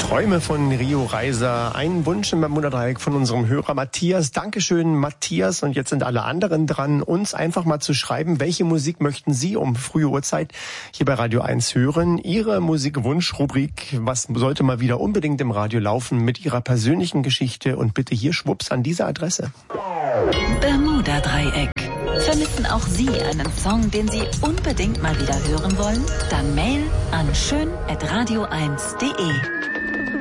Träume von Rio Reiser. Ein Wunsch im Bermuda-Dreieck von unserem Hörer Matthias. Dankeschön, Matthias. Und jetzt sind alle anderen dran, uns einfach mal zu schreiben, welche Musik möchten Sie um frühe Uhrzeit hier bei Radio 1 hören. Ihre Musikwunsch-Rubrik, was sollte mal wieder unbedingt im Radio laufen, mit Ihrer persönlichen Geschichte. Und bitte hier schwupps an diese Adresse. Bermuda-Dreieck. Vermissen auch Sie einen Song, den Sie unbedingt mal wieder hören wollen? Dann Mail an schön@radio1.de.